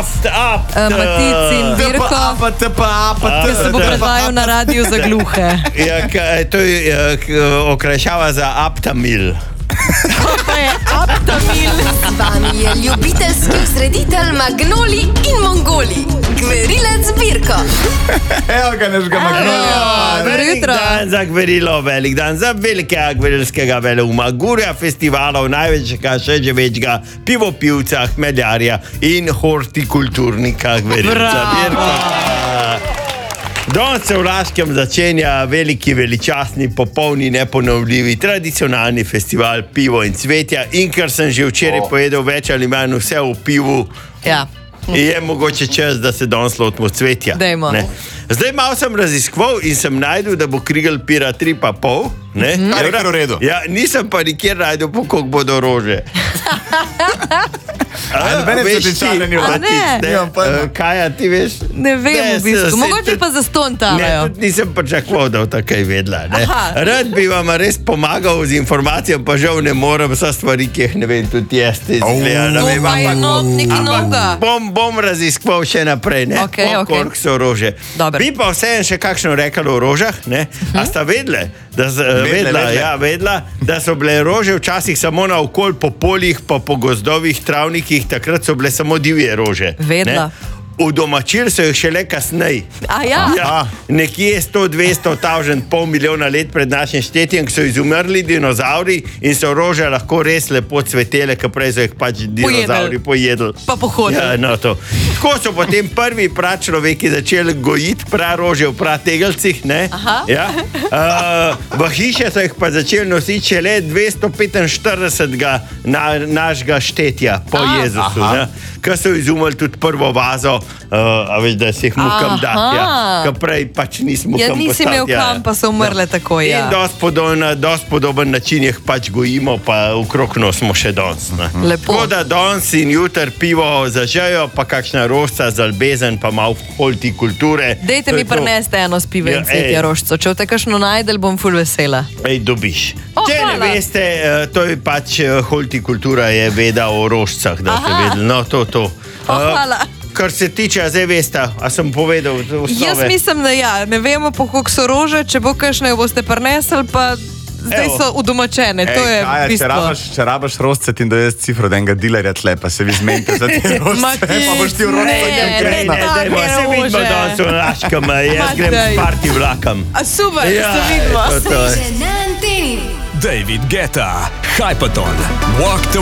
Matic in Virko, ki se bo predvajal na radiju za gluhe. To je okrajšava za Aptamil. Pa je Aptamil. Z vami je ljubiteljski vzreditelj Magnoli in Mongoli, Gverilec Virko. Evo ga našega Magnolija. Velik dan za Gverilo, velik dan za velikega gverilskega veleuma, gurja festivalov, največjega, še že večjega, pivopivca, hmeljarja in hortikulturnika Gverilca Virko. Danes se v Laškem začenja veliki, veličastni, popolni, neponovljivi, tradicionalni festival pivo in cvetja in ker sem že včeraj povedal več ali manj vse v pivu, je mogoče čas, da se danes lotimo cvetja. Zdaj malo sem raziskoval in sem najdel, da bo Krigl pira 3,5. Kar je kar v redu. Ja, nisem pa nikjer najdel, po koliko bodo rože. Kaja, ti veš? Ne vem v bistvu, mogoče pa zaston tavajo. Nisem pričakoval, da v takaj vedla. Rad bi vam res pomagal z informacijami, pa žal ne morem, so stvari, ki jih ne vem, tudi jaz te izgleda. Bom raziskoval še naprej, koliko so rože. Bi pa vseeno še kakšno rekli o rožah, a sta vedle? Vedla, da so bile rože včasih samo na okol po poljih, pa po gozdovih, travnikih, takrat so bile samo divje rože. Vedla. Udomačili so jih šele kasneje. Nekje 100-200 pol milijona let pred našim štetjem, ko so izumrli dinozauri in so rože lahko res lepo cvetele, ker prej so jih pač dinozauri pojedli. Pa pohodili. Tako so potem prvi pračloveki začeli gojiti prarože v prategelcih. V hiše so jih pa začeli nositi šele 245. našega štetja po Jezusu. Ko so izumrli tudi prvo vazo, a veš, da si jih mukam dati, ker prej pač nismo kam postaviti. Nisi imel kam, pa so umrle tako, In dost podoben način jih pač gojimo, pa okrog nosimo še danes. Tako da danes in jutr pivo zažejo, pa kakšna rožca za ljubezen, pa malo hortikulture. Dejte mi prineste eno s pive in cvetje rožco, če v te kakšno najdel, bom ful vesela. Dobiš. Če ne veste, to je pač hortikultura, je veda o rožcah, da ste vedeli. No, to. Hvala. Kar se tiče, zdaj veste, a sem povedal osnove? Jaz mislim, da ne vemo, po koliko so rože, če bo kakšne jo boste prinesli, pa zdaj so udomačene, to je bistvo. Če rabaš rožce, ti dojez cifro, da enega dilerja tle, pa se vi zmenite za te rožce, pa boš ti v rožce Dajmo, se vidimo danes v Laškem, jaz grem s party vlakam. Super, se vidimo. Na anteni. David Guetta, Hypaton, Walk the